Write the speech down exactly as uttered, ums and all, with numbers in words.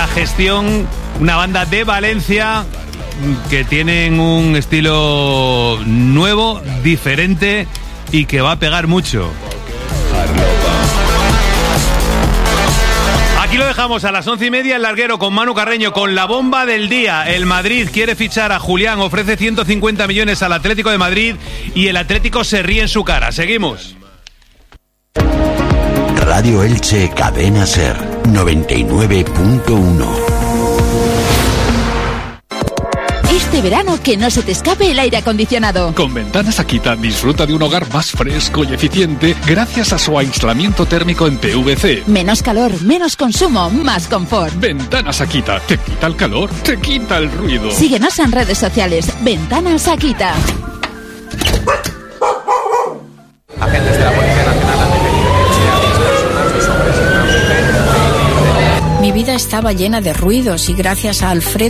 gestión, una banda de Valencia que tienen un estilo nuevo, diferente y que va a pegar mucho. Aquí lo dejamos a las once y media, el larguero con Manu Carreño, con la bomba del día. El Madrid quiere fichar a Julián, ofrece ciento cincuenta millones al Atlético de Madrid y el Atlético se ríe en su cara. Seguimos. Radio Elche, Cadena Ser, noventa y nueve punto uno. Este verano que no se te escape el aire acondicionado. Con Ventanas Akita disfruta de un hogar más fresco y eficiente gracias a su aislamiento térmico en P V C. Menos calor, menos consumo, más confort. Ventanas Akita, te quita el calor, te quita el ruido. Síguenos en redes sociales. Ventanas Akita. Agentes de la Policía Nacional han detenido en Elche a diez personas, dos hombres y una mujer. Mi vida estaba llena de ruidos y gracias a Alfredo